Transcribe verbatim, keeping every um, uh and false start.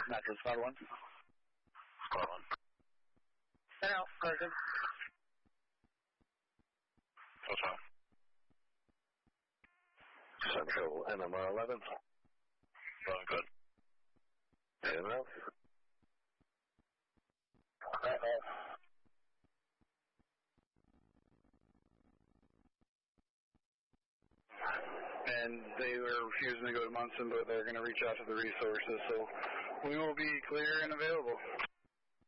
Mattress Squad one. Squad one. Ten out, Sergeant. What's wrong? Central N M R eleven. Going good. Anyone else? Uh-oh. And they were refusing to go to Munson, but they're going to reach out to the resources, so we will be clear and available.